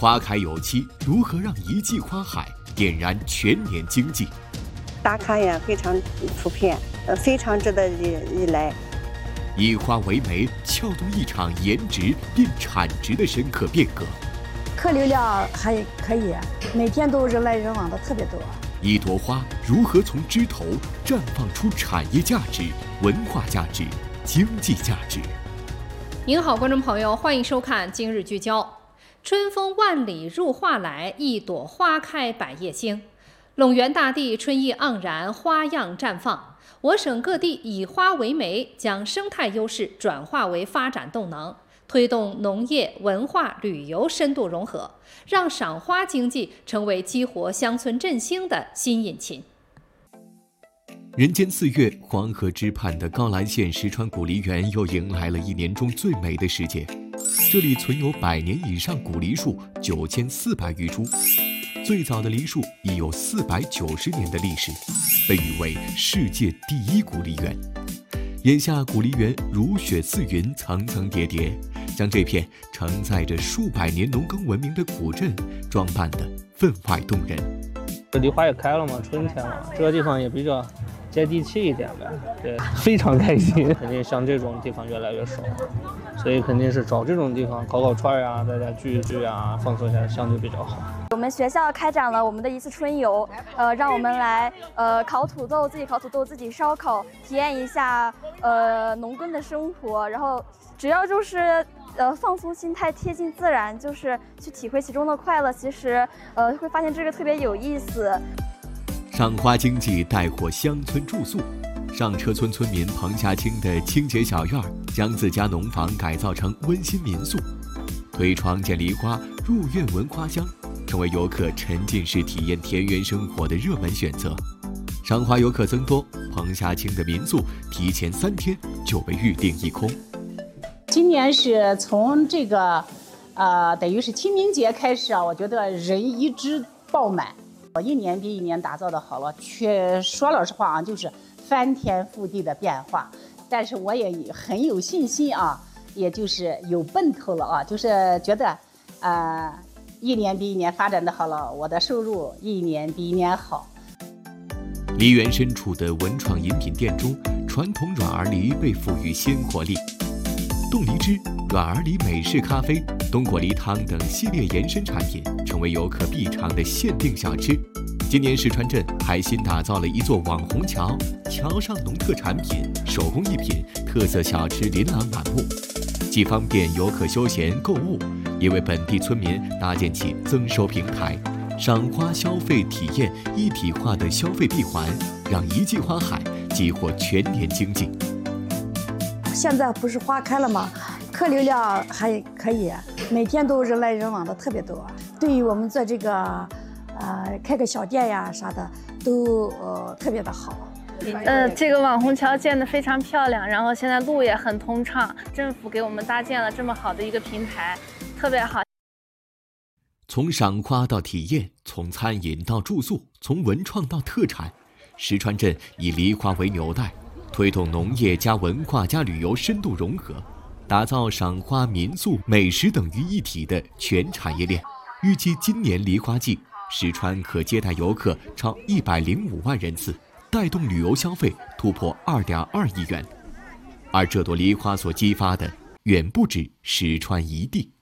花开有期，如何让一季花海点燃全年经济？ 打卡也非常普遍，非常值得一来。 以花为媒，撬动一场颜值变产值的深刻变革。 客流量还可以，每天都人来人往的特别多。 一朵花如何从枝头绽放出产业价值、文化价值、经济价值？ 您好，观众朋友，欢迎收看今日聚焦。春风万里入画来，一朵花开百叶兴。陇源大地春意盎然，花样绽放。我省各地以花为媒，将生态优势转化为发展动能，推动农业、文化、旅游深度融合，让赏花经济成为激活乡村振兴的新引擎。 人间四月，黄河之畔的高兰县石川古梨园又迎来了一年中最美的时节。这里存有100年以上古梨树9400余株，最早的梨树已有490年的历史，被誉为世界第1古梨园。眼下古梨园如雪似云，层层叠叠，将这片承载着数百年农耕文明的古镇装扮得分外动人。 这梨花也开了嘛，春天了，这个地方也比较接地气一点呗，对，非常开心。肯定像这种地方越来越少，所以肯定是找这种地方烤串啊，大家聚一聚啊，放松一下，相对比较好。 我们学校开展了我们的一次春游，让我们来烤土豆，自己烤土豆，自己烧烤，体验一下农耕的生活。然后只要就是放松心态，贴近自然，就是去体会其中的快乐。其实会发现这个特别有意思。 赏花经济带火乡村住宿。上车村村民彭霞清的清洁小院将自家农房改造成温馨民宿，推窗见梨花，入院闻花香，成为游客沉浸式体验田园生活的热门选择。赏花游客增多，彭霞清的民宿提前3天就被预订一空。 今年是从这个等于是清明节开始啊，我觉得人一直爆满，一年比一年打造的好了，却说老实话啊，就是翻天覆地的变化。但是我也很有信心啊，也就是有奔头了啊，就是觉得一年比一年发展的好了，我的收入一年比一年好。 梨园深处的文创饮品店中，传统软儿梨被赋予新活力。冻梨汁、软儿梨美式咖啡、冬果梨汤等系列延伸产品成为游客必尝的限定小吃。今年石川镇还新打造了一座网红桥，桥上农特产品、手工艺品、特色小吃琳琅满目，既方便游客休闲购物，也为本地村民搭建起增收平台。赏花消费体验一体化的消费闭环，让一季花海激活全年经济。 现在不是花开了吗？客流量还可以，每天都人来人往的特别多。对于我们做这个开个小店呀啥的，都特别的好。 这个网红桥建得非常漂亮，然后现在路也很通畅，政府给我们搭建了这么好的一个平台，特别好。 从赏花到体验，从餐饮到住宿，从文创到特产，石川镇以梨花为纽带，推动农业加文化加旅游深度融合，打造赏花、民宿、美食等于一体的全产业链。预计今年梨花季，石川可接待游客超105万人次，带动旅游消费突破2.2亿元。而这朵梨花所激发的，远不止石川一地。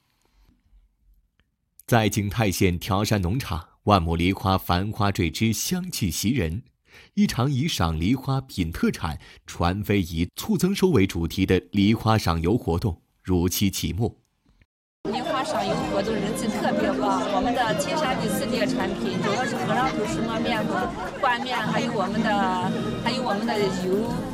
在景泰县条山农场，万亩梨花繁花缀枝，香气袭人。一场以赏梨花、品特产、传非遗、促增收为主题的梨花赏游活动如期启幕。 梨花赏游活动人气特别旺，我们的青山地4地产品主要是河上土石磨面和挂面，还有我们的油